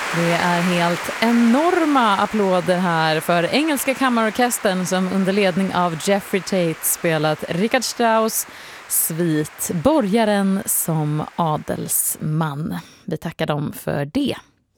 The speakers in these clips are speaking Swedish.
Det är helt enorma applåder här för engelska kammarorkestern som under ledning av Jeffrey Tate spelat Richard Strauss svit Borgaren som adelsman. Vi tackar dem för det.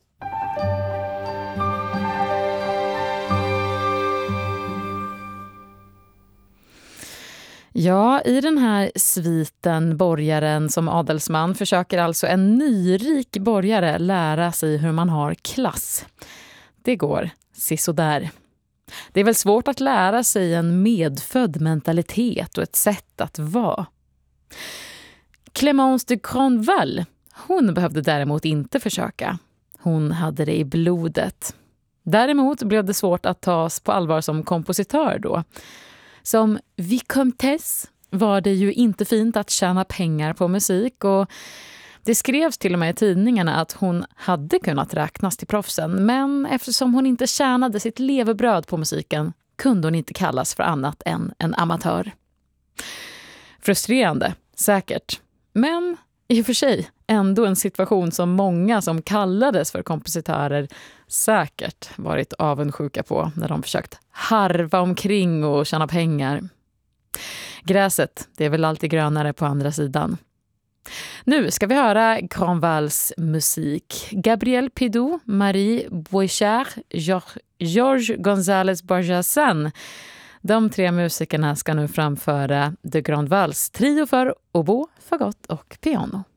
Ja, i den här sviten Borgaren som adelsman försöker alltså en nyrik borgare lära sig hur man har klass. Det går sisådär. Det är väl svårt att lära sig en medfödd mentalitet och ett sätt att vara. Clémence de Grandval, hon behövde däremot inte försöka. Hon hade det i blodet. Däremot blev det svårt att tas på allvar som kompositör då. Som vicomtesse var det ju inte fint att tjäna pengar på musik och det skrevs till och med i tidningarna att hon hade kunnat räknas till proffsen, men eftersom hon inte tjänade sitt levebröd på musiken kunde hon inte kallas för annat än en amatör. Frustrerande, säkert, men i och för sig ändå en situation som många som kallades för kompositörer säkert varit avundsjuka på när de försökt harva omkring och tjäna pengar. Gräset, det är väl alltid grönare på andra sidan. Nu ska vi höra Grandvals musik. Gabriel Pidou, Marie Boichard, Georges González Barjassan. De tre musikerna ska nu framföra de Grandvals trio för oboe, fagott och piano.